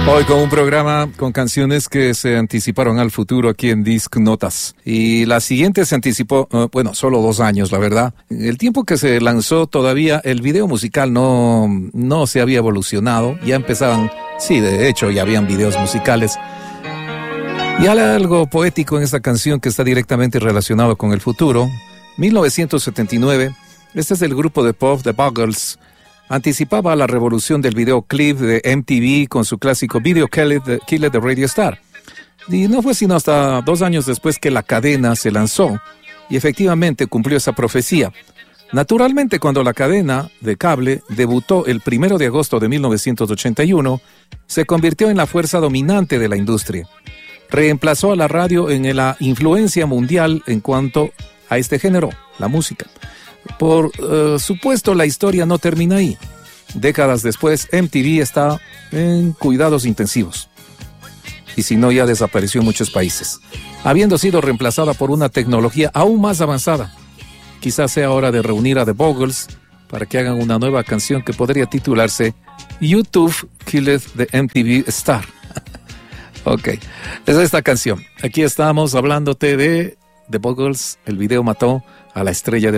Hoy con un programa con canciones que se anticiparon al futuro aquí en Disc Notas. Y la siguiente se anticipó, solo 2 años, la verdad. El tiempo que se lanzó todavía el video musical no se había evolucionado. Ya empezaban, sí, de hecho ya habían videos musicales. Y hay algo poético en esta canción que está directamente relacionado con el futuro. 1979, este es el grupo de pop The Buggles. Anticipaba la revolución del videoclip de MTV con su clásico Video Killer de Radio Star. Y no fue sino hasta 2 años después que la cadena se lanzó y efectivamente cumplió esa profecía. Naturalmente, cuando la cadena de cable debutó el 1 de agosto de 1981, se convirtió en la fuerza dominante de la industria. Reemplazó a la radio en la influencia mundial en cuanto a este género, la música. Por supuesto, la historia no termina ahí. Décadas después, MTV está en cuidados intensivos. Y si no, ya desapareció en muchos países, habiendo sido reemplazada por una tecnología aún más avanzada. Quizás sea hora de reunir a The Buggles para que hagan una nueva canción que podría titularse YouTube Killed the MTV Star. Ok, es esta canción. Aquí estamos hablándote de The Buggles. El video mató a la estrella de